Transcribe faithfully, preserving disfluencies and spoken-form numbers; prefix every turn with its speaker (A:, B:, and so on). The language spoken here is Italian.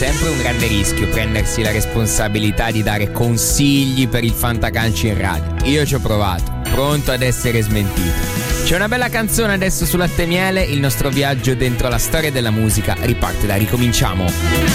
A: sempre un grande rischio prendersi la responsabilità di dare consigli per il fantacalcio in radio. Io ci ho provato, pronto ad essere smentito. C'è una bella canzone adesso su Latte e Miele, il nostro viaggio dentro la storia della musica riparte da Ricominciamo.